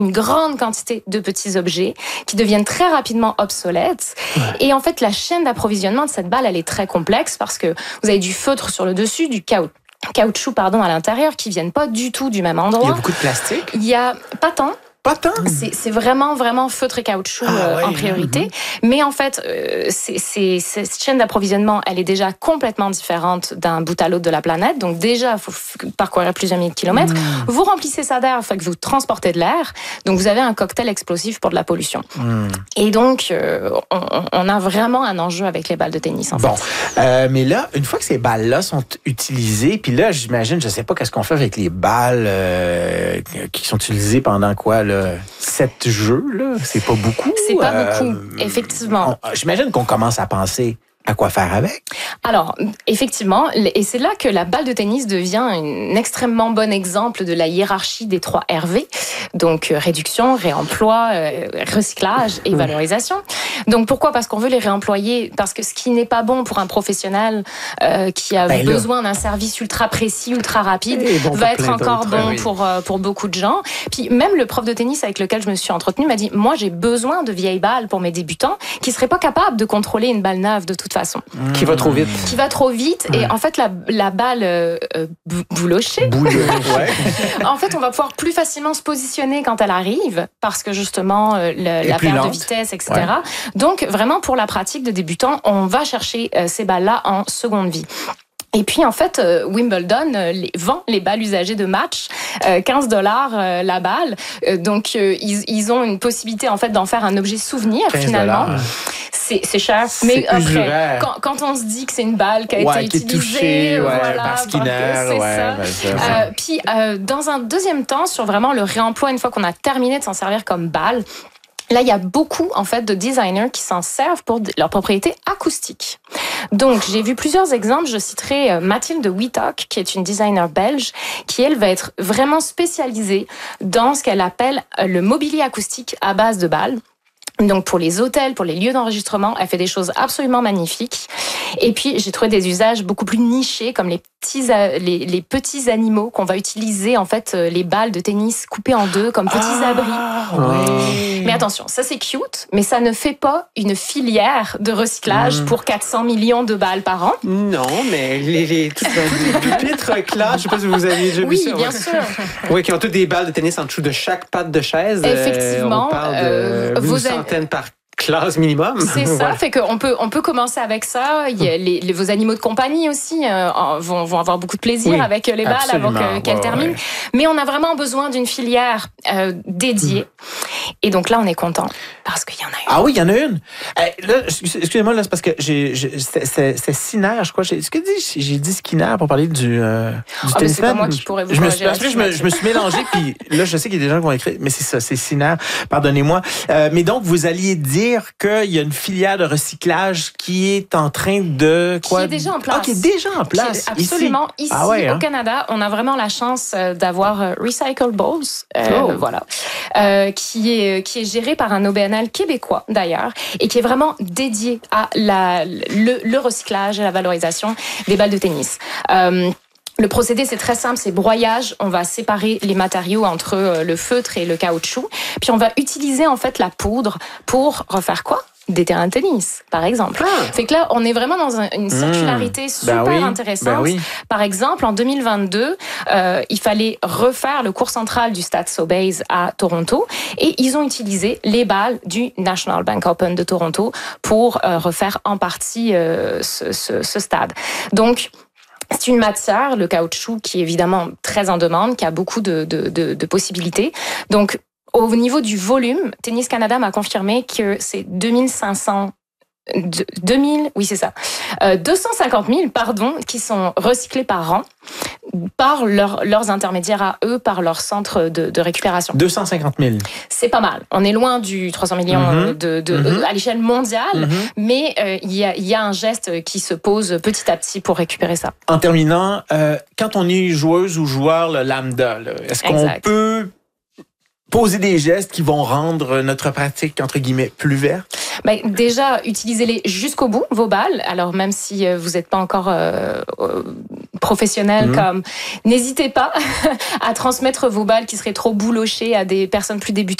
une grande quantité de petits objets qui deviennent très rapidement obsolètes. Ouais. Et en fait, la chaîne d'approvisionnement de cette balle, elle est très complexe parce que vous avez du feutre sur le dessus, du caoutchouc à l'intérieur qui viennent pas du tout du même endroit. Il y a beaucoup de plastique? Il y a pas tant. Pas tant. C'est vraiment feutre et caoutchouc en priorité. Mais en fait, cette chaîne d'approvisionnement, elle est déjà complètement différente d'un bout à l'autre de la planète. Donc déjà, il faut parcourir plusieurs milliers de kilomètres. Vous remplissez ça d'air, il faut que vous transportez de l'air. Donc vous avez un cocktail explosif pour de la pollution. Et donc, on a vraiment un enjeu avec les balles de tennis, en fait. Mais là, une fois que ces balles-là sont utilisées, puis là, j'imagine, je sais pas qu'est-ce qu'on fait avec les balles qui sont utilisées pendant quoi, là? 7 jeux, là, c'est pas beaucoup. C'est pas beaucoup, effectivement. J'imagine qu'on commence à penser à quoi faire avec. Alors, effectivement, et c'est là que la balle de tennis devient un extrêmement bon exemple de la hiérarchie des 3 RV. Donc, réduction, réemploi, recyclage et valorisation. Donc, pourquoi? Parce qu'on veut les réemployer. Parce que ce qui n'est pas bon pour un professionnel qui a besoin d'un service ultra précis, ultra rapide, va être encore bon pour beaucoup de gens. Puis, même le prof de tennis avec lequel je me suis entretenue m'a dit, moi, j'ai besoin de vieilles balles pour mes débutants qui seraient pas capables de contrôler une balle neuve de toute façon. Qui va trop vite. Qui va trop vite. Et en fait, la balle boulochée, en fait, on va pouvoir plus facilement se positionner quand elle arrive parce que justement, la perte de vitesse, etc. Ouais. Donc, vraiment, pour la pratique de débutants, on va chercher ces balles-là en seconde vie. Et puis, en fait, Wimbledon vend les balles usagées de match, $15 la balle. Donc, ils ont une possibilité, en fait, d'en faire un objet souvenir, finalement. C'est cher. Mais après, quand on se dit que c'est une balle qui a été utilisée, par Skinner, c'est ça. Puis, dans un deuxième temps, sur vraiment le réemploi, une fois qu'on a terminé de s'en servir comme balle, là, il y a beaucoup, en fait, de designers qui s'en servent pour leurs propriétés acoustiques. Donc, j'ai vu plusieurs exemples. Je citerai Mathilde Wittock, qui est une designer belge, qui, elle, va être vraiment spécialisée dans ce qu'elle appelle le mobilier acoustique à base de balles. Donc, pour les hôtels, pour les lieux d'enregistrement, elle fait des choses absolument magnifiques. Et puis, j'ai trouvé des usages beaucoup plus nichés, comme les petits animaux qu'on va utiliser, en fait, les balles de tennis coupées en deux, comme petits abris. Oui. Mais attention, ça c'est cute, mais ça ne fait pas une filière de recyclage pour 400 millions de balles par an. Non, mais les pupitres classe, je sais pas si vous avez déjà vu ça. Oui, bien sûr. Oui, qui ont toutes des balles de tennis en dessous de chaque patte de chaise. Effectivement. On parle de une centaine par classe minimum. C'est ça, fait qu'on peut commencer avec ça. Il y a vos animaux de compagnie aussi vont avoir beaucoup de plaisir avec les balles avant qu'elles terminent. Mais on a vraiment besoin d'une filière dédiée. Et donc là, on est content parce qu'il y en a une. Ah oui, il y en a une. Là, excusez-moi, là, c'est parce que c'est Skinner, je crois. Est-ce que j'ai dit Skinner pour parler du tennis? C'est pas moi qui pourrais vous je me suis mélangé, puis là, je sais qu'il y a des gens qui vont écrire, mais c'est ça, c'est Skinner. Pardonnez-moi. Mais donc, vous alliez dire qu'il y a une filière de recyclage qui est en train de... Qui est déjà en place. Ah, qui est déjà en place. Absolument. Ici, au Canada, on a vraiment la chance d'avoir Recycle Balls, qui est géré par un OBNL québécois, d'ailleurs, et qui est vraiment dédié à le recyclage et la valorisation des balles de tennis. Le procédé, c'est très simple, c'est broyage. On va séparer les matériaux entre le feutre et le caoutchouc. Puis on va utiliser en fait la poudre pour refaire quoi? Des terrains de tennis, par exemple. Fait que là, on est vraiment dans une circularité super intéressante. Par exemple, en 2022, il fallait refaire le court central du Stade Sobeys à Toronto et ils ont utilisé les balles du National Bank Open de Toronto pour refaire en partie ce stade. Donc, c'est une matière, le caoutchouc, qui est évidemment très en demande, qui a beaucoup de possibilités. Donc, au niveau du volume, Tennis Canada m'a confirmé que c'est 250 000, qui sont recyclés par an par leurs intermédiaires à eux, par leur centre de récupération. 250 000. C'est pas mal. On est loin du 300 millions à l'échelle mondiale, mais il y a un geste qui se pose petit à petit pour récupérer ça. En terminant, quand on est joueuse ou joueur lambda, est-ce qu'on peut poser des gestes qui vont rendre notre pratique, entre guillemets, plus verte? Déjà, utilisez-les jusqu'au bout, vos balles. Alors, même si vous n'êtes pas encore professionnels, comme n'hésitez pas à transmettre vos balles qui seraient trop boulochées à des personnes plus débutantes